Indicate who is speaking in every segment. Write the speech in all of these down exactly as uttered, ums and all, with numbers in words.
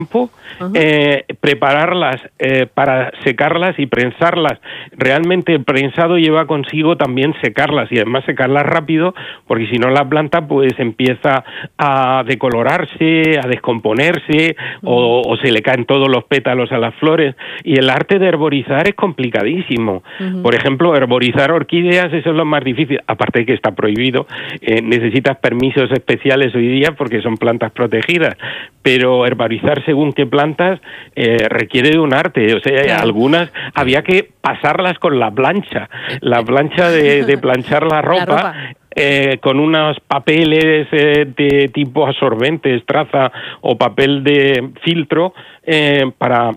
Speaker 1: Uh-huh. eh, prepararlas eh, para secarlas y prensarlas. Realmente el prensado lleva consigo también secarlas y además secarlas rápido, porque si no la planta pues empieza a decolorarse, a descomponerse, uh-huh. o, o se le caen todos los pétalos a las flores. Y el arte de herborizar es complicadísimo. Uh-huh. Por ejemplo, herborizar orquídeas, eso es lo más difícil, aparte de que está prohibido. Eh, necesitas permisos especiales hoy día porque son plantas protegidas, pero herborizar según qué plantas eh, requiere de un arte. O sea, claro. algunas había que pasarlas con la plancha, la plancha de, de planchar la ropa, la ropa. Eh, con unos papeles eh, de tipo absorbente, estraza o papel de filtro eh, para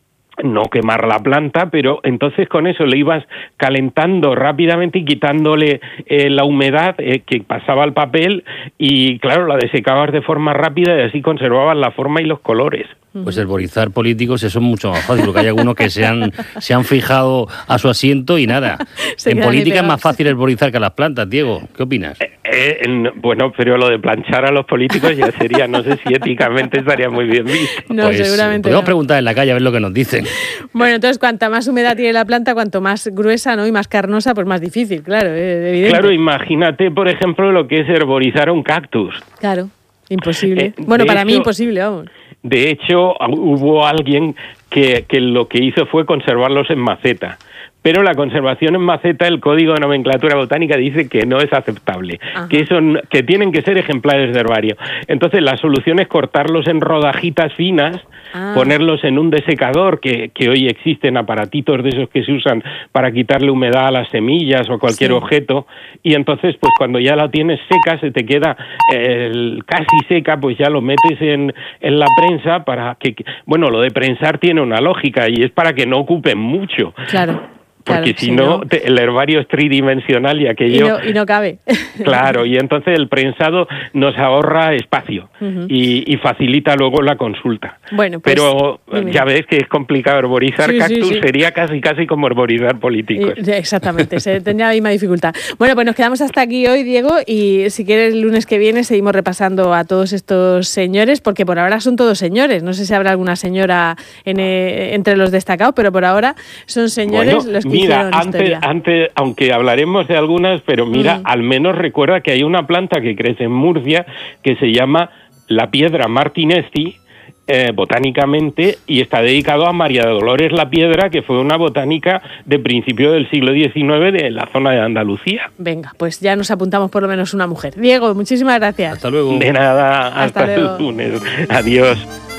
Speaker 1: no quemar la planta, pero entonces con eso le ibas calentando rápidamente y quitándole eh, la humedad eh, que pasaba al papel y claro, la desecabas de forma rápida y así conservabas la forma y los colores.
Speaker 2: Pues herborizar políticos, eso es mucho más fácil, porque hay algunos que se han, se han fijado a su asiento y nada. Se en política es más fácil herborizar que a las plantas, Diego. ¿Qué opinas?
Speaker 1: Eh, eh, en, bueno, pero lo de planchar a los políticos ya sería, no sé si éticamente estaría muy bien visto.
Speaker 2: No, pues, seguramente podemos no. preguntar en la calle a ver lo que nos dicen.
Speaker 3: Bueno, entonces cuanta más humedad tiene la planta, cuanto más gruesa, ¿no? y más carnosa, pues más difícil, claro, es evidente.
Speaker 1: Claro, imagínate, por ejemplo, lo que es herborizar un cactus.
Speaker 3: Claro, imposible. Eh, bueno, para hecho, mí imposible, vamos.
Speaker 1: De hecho, hubo alguien que, que lo que hizo fue conservarlos en maceta. Pero la conservación en maceta, el Código de Nomenclatura Botánica dice que no es aceptable, Ajá. que son que tienen que ser ejemplares de herbario. Entonces, la solución es cortarlos en rodajitas finas, ah. ponerlos en un desecador, que, que hoy existen aparatitos de esos que se usan para quitarle humedad a las semillas o cualquier sí. objeto, y entonces, pues cuando ya la tienes seca, se te queda eh, casi seca, pues ya lo metes en, en la prensa para que, bueno, lo de prensar tiene una lógica y es para que no ocupen mucho.
Speaker 3: Claro.
Speaker 1: Porque
Speaker 3: claro,
Speaker 1: si
Speaker 3: sí,
Speaker 1: no,
Speaker 3: no,
Speaker 1: el herbario es tridimensional y aquello...
Speaker 3: Y no, y no cabe.
Speaker 1: Claro, y entonces el prensado nos ahorra espacio uh-huh. y, y facilita luego la consulta.
Speaker 3: Bueno, pues,
Speaker 1: pero dime. Ya ves que es complicado herborizar sí, cactus, sí, sí. sería casi casi como herborizar políticos.
Speaker 3: Y, exactamente, se tendría la misma dificultad. Bueno, pues nos quedamos hasta aquí hoy, Diego, y si quieres el lunes que viene seguimos repasando a todos estos señores, porque por ahora son todos señores. No sé si habrá alguna señora en, eh, entre los destacados, pero por ahora son señores bueno, los que
Speaker 1: Mira, antes, antes, aunque hablaremos de algunas, pero mira, mm. al menos recuerda que hay una planta que crece en Murcia que se llama la piedra martinesti, eh, botánicamente, y está dedicado a María Dolores la Piedra, que fue una botánica de principio del siglo diecinueve de la zona de Andalucía.
Speaker 3: Venga, pues ya nos apuntamos por lo menos una mujer. Diego, muchísimas gracias.
Speaker 2: Hasta luego.
Speaker 1: De nada, hasta, hasta el lunes. Adiós.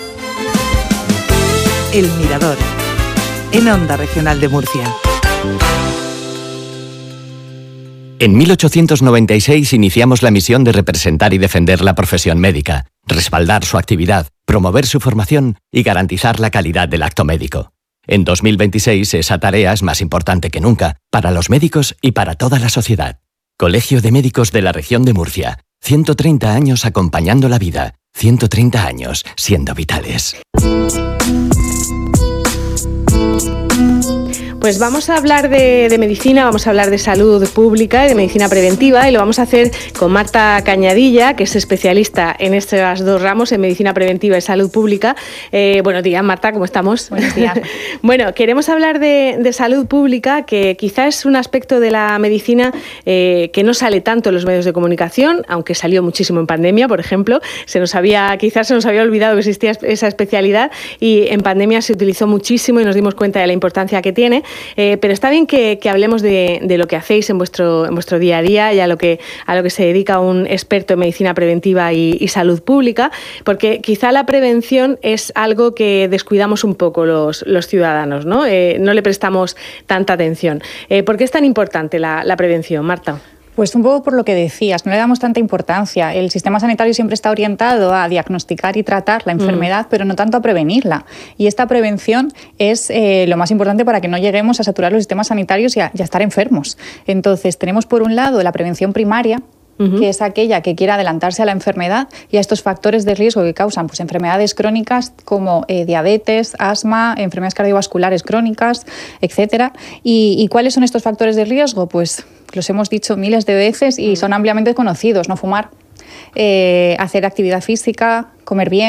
Speaker 4: El Mirador, en Onda Regional de Murcia.
Speaker 5: En mil ochocientos noventa y seis iniciamos la misión de representar y defender la profesión médica, respaldar su actividad, promover su formación y garantizar la calidad del acto médico. En dos mil veintiséis esa tarea es más importante que nunca, para los médicos y para toda la sociedad. Colegio de Médicos de la Región de Murcia. ciento treinta años acompañando la vida. ciento treinta años siendo vitales.
Speaker 3: Pues vamos a hablar de, de medicina, vamos a hablar de salud pública y de medicina preventiva, y lo vamos a hacer con Marta Cañadilla, que es especialista en estos dos ramos, en medicina preventiva y salud pública. Eh, buenos días, Marta, ¿cómo estamos?
Speaker 6: Buenos días.
Speaker 3: Bueno, queremos hablar de, de salud pública, que quizás es un aspecto de la medicina eh, que no sale tanto en los medios de comunicación, aunque salió muchísimo en pandemia, por ejemplo. Se nos había, quizás se nos había olvidado que existía esa especialidad, y en pandemia se utilizó muchísimo y nos dimos cuenta de la importancia que tiene. Eh, pero está bien que, que hablemos de, de lo que hacéis en vuestro, en vuestro día a día y a lo que, a lo que se dedica un experto en medicina preventiva y, y salud pública, porque quizá la prevención es algo que descuidamos un poco los, los ciudadanos, ¿no? Eh, no le prestamos tanta atención. Eh, ¿Por qué es tan importante la, la prevención, Marta?
Speaker 6: Pues un poco por lo que decías, no le damos tanta importancia. El sistema sanitario siempre está orientado a diagnosticar y tratar la enfermedad, mm. pero no tanto a prevenirla. Y esta prevención es eh, lo más importante para que no lleguemos a saturar los sistemas sanitarios y a, y a estar enfermos. Entonces, tenemos por un lado la prevención primaria, Uh-huh. que es aquella que quiere adelantarse a la enfermedad y a estos factores de riesgo que causan pues, enfermedades crónicas como eh, diabetes, asma, enfermedades cardiovasculares crónicas, etcétera. ¿Y, ¿Y cuáles son estos factores de riesgo? Pues los hemos dicho miles de veces y uh-huh. son ampliamente conocidos. No fumar, eh, hacer actividad física, comer bien,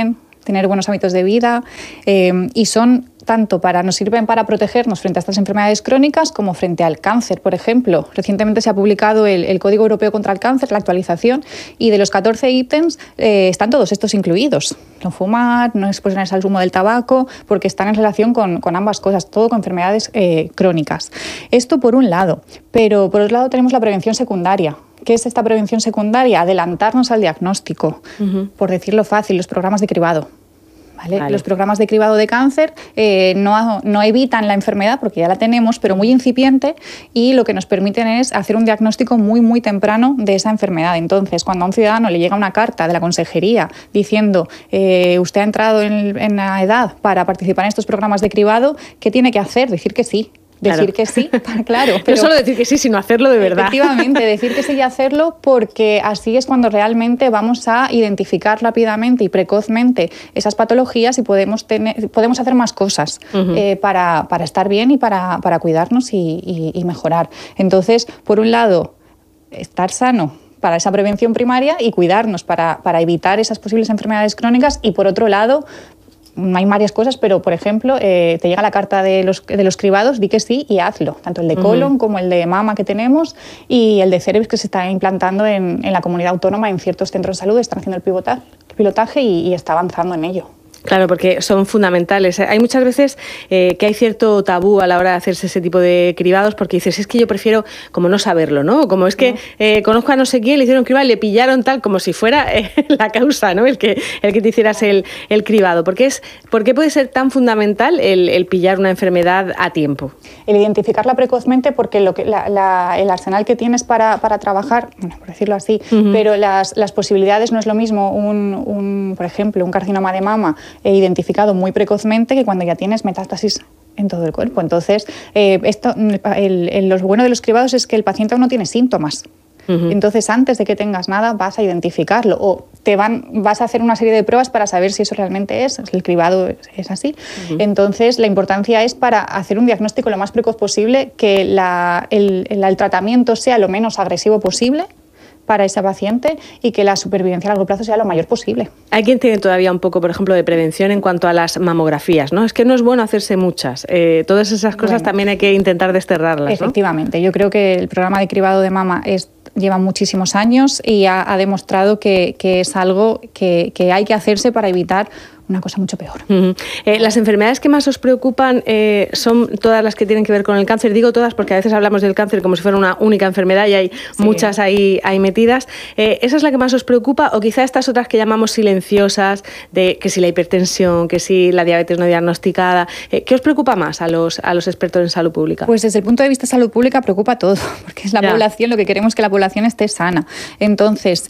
Speaker 6: tener buenos hábitos de vida eh, y son tanto para, nos sirven para protegernos frente a estas enfermedades crónicas como frente al cáncer, por ejemplo. Recientemente se ha publicado el, el Código Europeo contra el Cáncer, la actualización, y de los catorce ítems eh, están todos estos incluidos. No fumar, no exponerse al humo del tabaco, porque están en relación con, con ambas cosas, todo con enfermedades eh, crónicas. Esto por un lado, pero por otro lado tenemos la prevención secundaria. ¿Qué es esta prevención secundaria? Adelantarnos al diagnóstico, uh-huh. por decirlo fácil, los programas de cribado. ¿Vale? Vale. Los programas de cribado de cáncer eh, no, no evitan la enfermedad porque ya la tenemos, pero muy incipiente, y lo que nos permiten es hacer un diagnóstico muy, muy temprano de esa enfermedad. Entonces, cuando a un ciudadano le llega una carta de la consejería diciendo eh, usted ha entrado en, en la edad para participar en estos programas de cribado, ¿qué tiene que hacer? Decir que sí. Decir claro. que sí, claro.
Speaker 3: Pero no solo decir que sí, sino hacerlo de verdad.
Speaker 6: Efectivamente, decir que sí y hacerlo, porque así es cuando realmente vamos a identificar rápidamente y precozmente esas patologías y podemos, tener, podemos hacer más cosas uh-huh. eh, para, para estar bien y para, para cuidarnos y, y, y mejorar. Entonces, por un lado, estar sano para esa prevención primaria y cuidarnos para, para evitar esas posibles enfermedades crónicas, y por otro lado, hay varias cosas, pero por ejemplo, eh, te llega la carta de los, de los cribados, di que sí y hazlo. Tanto el de colon uh-huh. como el de mama que tenemos y el de cervix que se está implantando en, en la comunidad autónoma en ciertos centros de salud, están haciendo el pilotaje, el pilotaje y, y está avanzando en ello.
Speaker 3: Claro, porque son fundamentales. Hay muchas veces eh, que hay cierto tabú a la hora de hacerse ese tipo de cribados, porque dices, es que yo prefiero como no saberlo, ¿no? Como es que eh, conozco a no sé quién, le hicieron cribado y le pillaron tal, como si fuera eh, la causa, ¿no? El que, el que te hicieras el, el cribado. ¿Por qué, es, ¿Por qué puede ser tan fundamental el, el pillar una enfermedad a tiempo?
Speaker 6: El identificarla precozmente, porque lo que, la, la, el arsenal que tienes para, para trabajar, bueno, por decirlo así, uh-huh. pero las, las posibilidades no es lo mismo, un, un, por ejemplo, un carcinoma de mama He identificado muy precozmente que cuando ya tienes metástasis en todo el cuerpo. Entonces, eh, esto, el, el, lo bueno de los cribados es que el paciente aún no tiene síntomas. Uh-huh. Entonces, antes de que tengas nada, vas a identificarlo o te van, vas a hacer una serie de pruebas para saber si eso realmente es. El cribado es, es así. Uh-huh. Entonces, la importancia es para hacer un diagnóstico lo más precoz posible, que la, el, el, el tratamiento sea lo menos agresivo posible para esa paciente y que la supervivencia a largo plazo sea lo mayor posible.
Speaker 3: Hay quien tiene todavía un poco, por ejemplo, de prevención en cuanto a las mamografías, ¿no? Es que no es bueno hacerse muchas. Eh, todas esas cosas bueno, también hay que intentar desterrarlas, ¿no?
Speaker 6: Efectivamente. Yo creo que el programa de cribado de mama es, lleva muchísimos años y ha, ha demostrado que, que es algo que, que hay que hacerse para evitar una cosa mucho peor.
Speaker 3: Uh-huh. Eh, ¿Las enfermedades que más os preocupan eh, son todas las que tienen que ver con el cáncer? Digo todas porque a veces hablamos del cáncer como si fuera una única enfermedad y hay sí. muchas ahí, ahí metidas. Eh, ¿Esa es la que más os preocupa o quizá estas otras que llamamos silenciosas, de que si la hipertensión, que si la diabetes no diagnosticada? Eh, ¿Qué os preocupa más a los, a los expertos en salud pública?
Speaker 6: Pues desde el punto de vista de salud pública preocupa todo, porque es la ya. población, lo que queremos es que la población esté sana. Entonces,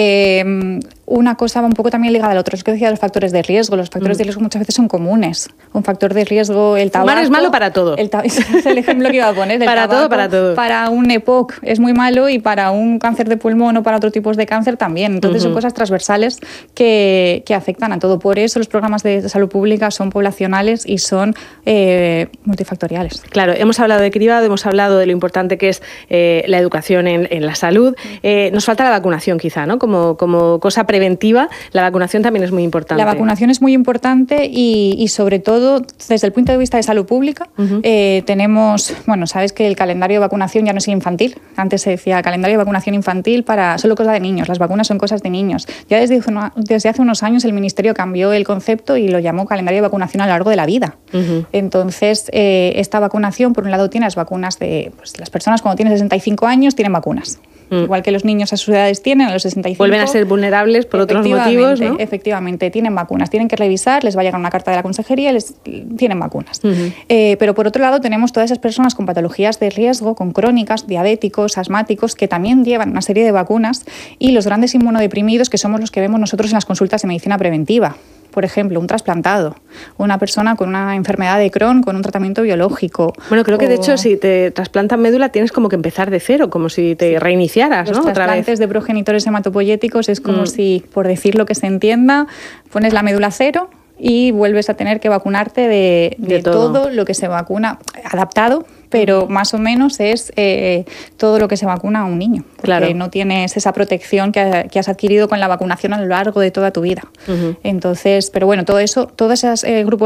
Speaker 6: eh, una cosa va un poco también ligada al otro, es que decía los factores de riesgo. Los factores mm. de riesgo muchas veces son comunes. Un factor de riesgo, el tabaco...
Speaker 3: Fumar es malo para todo.
Speaker 6: El tab- es el ejemplo que iba a poner.
Speaker 3: para tabaco, todo, para todo.
Speaker 6: Para un E P O C es muy malo y para un cáncer de pulmón o para otros tipos de cáncer también. Entonces uh-huh. son cosas transversales que, que afectan a todo. Por eso los programas de salud pública son poblacionales y son eh, multifactoriales.
Speaker 3: Claro, hemos hablado de cribado, hemos hablado de lo importante que es eh, la educación en, en la salud. Eh, nos falta la vacunación quizá, ¿no? Como, como cosa preventiva, la vacunación también es muy importante.
Speaker 6: La vacunación es muy importante y, y sobre todo desde el punto de vista de salud pública uh-huh. eh, tenemos, bueno, sabes que el calendario de vacunación ya no es infantil. Antes se decía calendario de vacunación infantil para solo cosa de niños. Las vacunas son cosas de niños. Ya desde, desde hace unos años el Ministerio cambió el concepto y lo llamó calendario de vacunación a lo largo de la vida. Uh-huh. Entonces, eh, esta vacunación, por un lado, tiene las vacunas de pues, las personas cuando tienen sesenta y cinco años tienen vacunas. Mm. Igual que los niños a sus edades tienen, a los sesenta y cinco.
Speaker 3: Vuelven a ser vulnerables por otros motivos, ¿no?
Speaker 6: Efectivamente, tienen vacunas. Tienen que revisar, les va a llegar una carta de la consejería, les tienen vacunas. Uh-huh. Eh, pero por otro lado tenemos todas esas personas con patologías de riesgo, con crónicas, diabéticos, asmáticos, que también llevan una serie de vacunas, y los grandes inmunodeprimidos, que somos los que vemos nosotros en las consultas de medicina preventiva. Por ejemplo, un trasplantado, una persona con una enfermedad de Crohn, con un tratamiento biológico.
Speaker 3: Bueno, creo que
Speaker 6: o...
Speaker 3: de hecho si te trasplantan médula tienes como que empezar de cero, como si te sí. reiniciaras,
Speaker 6: Los
Speaker 3: ¿no?
Speaker 6: trasplantes
Speaker 3: Otra vez.
Speaker 6: de progenitores hematopoyéticos es como
Speaker 3: mm.
Speaker 6: si, por decirlo que se entienda, pones la médula cero y vuelves a tener que vacunarte de, de, de todo. todo lo que se vacuna, adaptado, pero más o menos es eh, todo lo que se vacuna a un niño, porque claro. no tienes esa protección que, que has adquirido con la vacunación a lo largo de toda tu vida. Uh-huh. Entonces, pero bueno, todo eso, todos esos eh, grupos